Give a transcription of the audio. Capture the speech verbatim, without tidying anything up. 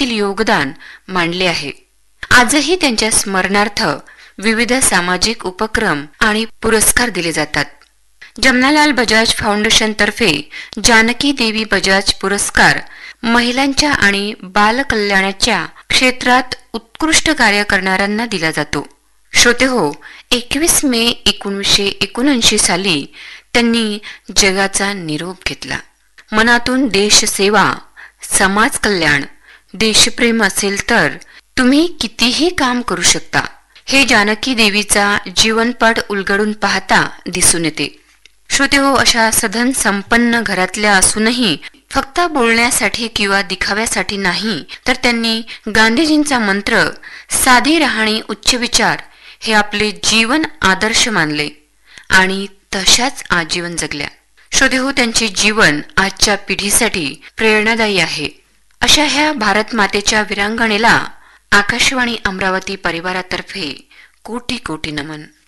जीवनातील योगदान मांडले आहे. आजही त्यांच्या स्मरणार्थ विविध सामाजिक उपक्रम आणि पुरस्कार दिले जातात. जमनालाल बजाज फाउंडेशन तर्फे जानकी देवी बजाज पुरस्कार महिलांच्या आणि बालकल्याणाच्या क्षेत्रात उत्कृष्ट कार्य करणाऱ्यांना दिला जातो. श्रोते हो, एकवीस मे एकोणीसशे एकोणऐंशी साली त्यांनी जगाचा निरोप घेतला. मनातून देशसेवा, समाज कल्याण, देशप्रेम असेल तर तुम्ही कितीही काम करू शकता, हे जानकी देवीचा जीवनपट उलगडून पाहता दिसून येते. श्रोते हो, अशा सधन संपन्न घरातल्या असूनही फक्त बोलण्यासाठी किंवा दिखाव्यासाठी नाही, तर त्यांनी गांधीजींचा मंत्र साधी राहणी उच्च विचार हे आपले जीवन आदर्श मानले आणि तशाच आजीवन जगल्या. श्रोते हो, त्यांचे जीवन आजच्या पिढीसाठी प्रेरणादायी आहे. अशा ह्या भारत मातेच्या वीरांगणेला आकाशवाणी अमरावती परिवारातर्फे कोटी कोटी नमन.